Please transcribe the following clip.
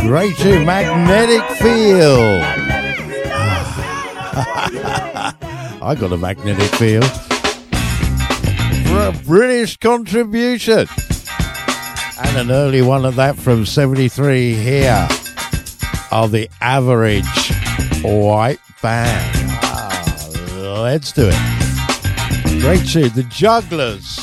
Great tune, Magnetic Field. I got a magnetic field for a British contribution. And an early one of that from 73 here of the Average White Band. Let's do it. Great tune, The Jugglers.